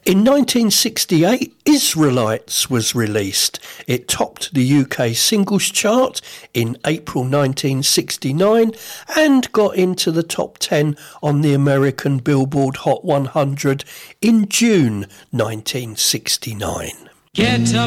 In 1968, Israelites was released. It topped the UK singles chart in April 1969 and got into the top 10 on the American Billboard Hot 100 in June 1969. Get up.